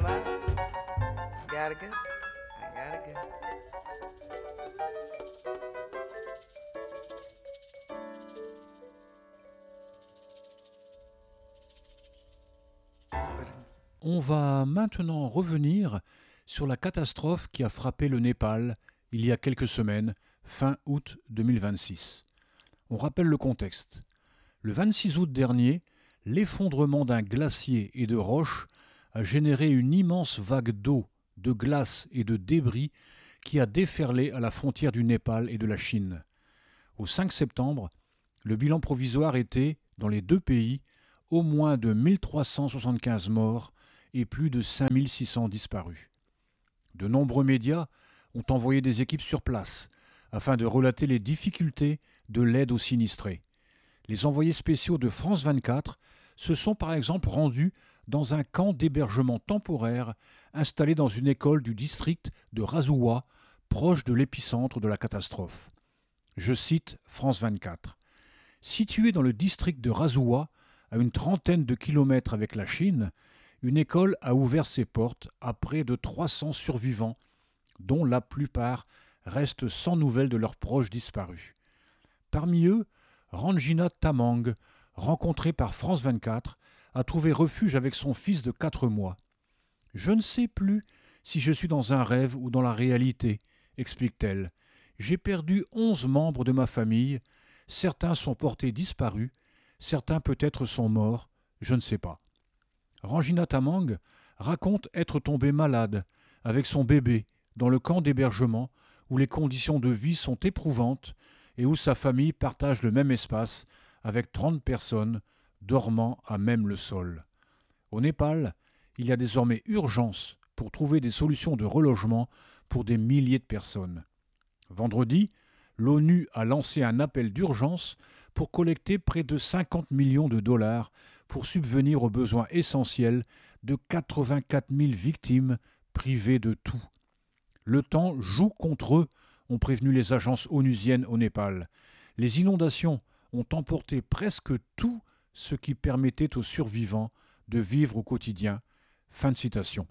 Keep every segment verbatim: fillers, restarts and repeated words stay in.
but I gotta go. I gotta go. On va maintenant revenir sur la catastrophe qui a frappé le Népal il y a quelques semaines, fin août deux mille vingt-six. On rappelle le contexte. Le vingt-six août dernier, l'effondrement d'un glacier et de roches a généré une immense vague d'eau, de glace et de débris qui a déferlé à la frontière du Népal et de la Chine. Au cinq septembre, le bilan provisoire était, dans les deux pays, au moins de mille trois cent soixante-quinze morts et plus de cinq mille six cents disparus. De nombreux médias ont envoyé des équipes sur place afin de relater les difficultés de l'aide aux sinistrés. Les envoyés spéciaux de France vingt-quatre se sont par exemple rendus dans un camp d'hébergement temporaire installé dans une école du district de Razoua, proche de l'épicentre de la catastrophe. Je cite France vingt-quatre. « Situé dans le district de Razoua, à une trentaine de kilomètres avec la Chine, une école a ouvert ses portes à près de trois cents survivants, dont la plupart restent sans nouvelles de leurs proches disparus. Parmi eux, Ranjina Tamang, rencontrée par France vingt-quatre, a trouvé refuge avec son fils de quatre mois. « Je ne sais plus si je suis dans un rêve ou dans la réalité, explique-t-elle. J'ai perdu onze membres de ma famille, certains sont portés disparus, certains peut-être sont morts, je ne sais pas. » Ranjina Tamang raconte être tombée malade avec son bébé dans le camp d'hébergement où les conditions de vie sont éprouvantes et où sa famille partage le même espace avec trente personnes dormant à même le sol. Au Népal, il y a désormais urgence pour trouver des solutions de relogement pour des milliers de personnes. Vendredi, l'ONU a lancé un appel d'urgence pour collecter près de cinquante millions de dollars pour subvenir aux besoins essentiels de quatre-vingt-quatre mille victimes privées de tout. Le temps joue contre eux, ont prévenu les agences onusiennes au Népal. Les inondations ont emporté presque tout ce qui permettait aux survivants de vivre au quotidien. Fin de citation.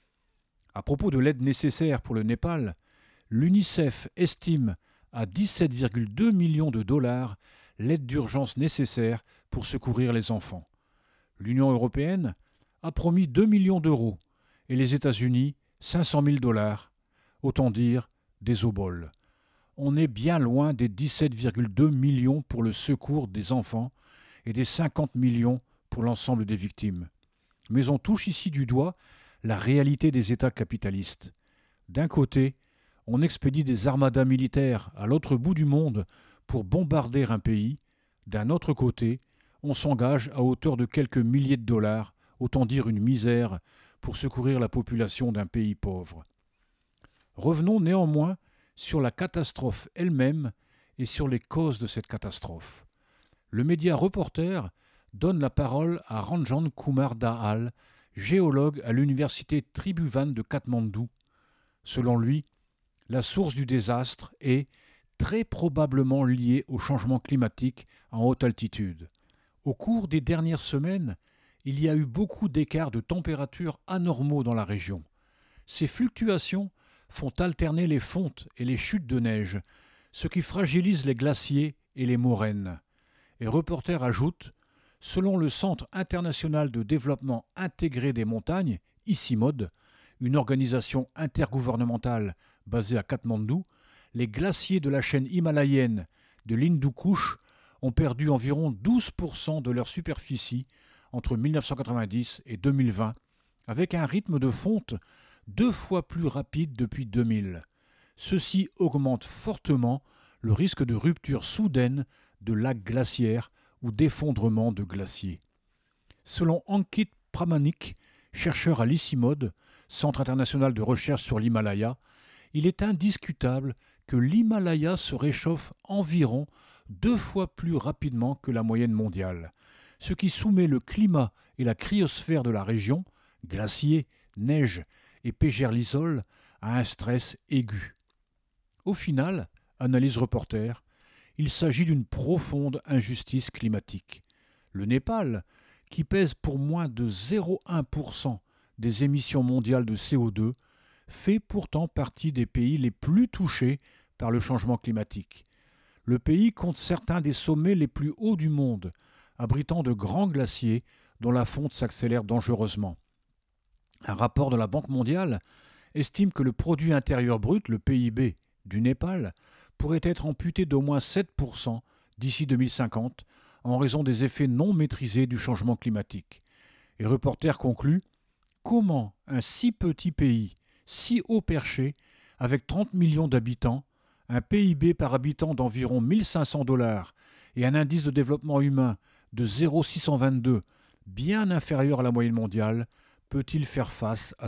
À propos de l'aide nécessaire pour le Népal, l'UNICEF estime à dix-sept virgule deux millions de dollars l'aide d'urgence nécessaire pour secourir les enfants. L'Union européenne a promis deux millions d'euros et les États-Unis cinq cent mille dollars, autant dire des oboles. On est bien loin des dix-sept virgule deux millions pour le secours des enfants et des cinquante millions pour l'ensemble des victimes. Mais on touche ici du doigt la réalité des États capitalistes. D'un côté, on expédie des armadas militaires à l'autre bout du monde pour bombarder un pays. D'un autre côté, on s'engage à hauteur de quelques milliers de dollars, autant dire une misère, pour secourir la population d'un pays pauvre. Revenons néanmoins sur la catastrophe elle-même et sur les causes de cette catastrophe. Le média Reporter donne la parole à Ranjan Kumar Dahal, géologue à l'université Tribhuvan de Katmandou. Selon lui, la source du désastre est très probablement liée au changement climatique en haute altitude. Au cours des dernières semaines, il y a eu beaucoup d'écarts de température anormaux dans la région. Ces fluctuations font alterner les fontes et les chutes de neige, ce qui fragilise les glaciers et les moraines. Et Reporter ajoute, selon le Centre international de développement intégré des montagnes, ICIMOD, une organisation intergouvernementale basée à Katmandou, les glaciers de la chaîne himalayenne de l'Hindu Kush ont perdu environ douze pour cent de leur superficie entre mille neuf cent quatre-vingt-dix et deux mille vingt, avec un rythme de fonte deux fois plus rapide depuis deux mille. Ceci augmente fortement le risque de rupture soudaine de lacs glaciaires ou d'effondrement de glaciers. Selon Ankit Pramanik, chercheur à l'ICIMOD, Centre international de recherche sur l'Himalaya, il est indiscutable que l'Himalaya se réchauffe environ deux fois plus rapidement que la moyenne mondiale, ce qui soumet le climat et la cryosphère de la région, glaciers, neige et Pégerlisol, à un stress aigu. Au final, analyse Reporter, il s'agit d'une profonde injustice climatique. Le Népal, qui pèse pour moins de zéro virgule un pour cent des émissions mondiales de C O deux, fait pourtant partie des pays les plus touchés par le changement climatique. Le pays compte certains des sommets les plus hauts du monde, abritant de grands glaciers dont la fonte s'accélère dangereusement. Un rapport de la Banque mondiale estime que le produit intérieur brut, le P I B, du Népal pourrait être amputé d'au moins sept pour cent d'ici deux mille cinquante en raison des effets non maîtrisés du changement climatique. Et Reporter conclut: comment un si petit pays, si haut perché, avec trente millions d'habitants, un P I B par habitant d'environ mille cinq cents dollars et un indice de développement humain de zéro virgule six cent vingt-deux, bien inférieur à la moyenne mondiale, peut-il faire face à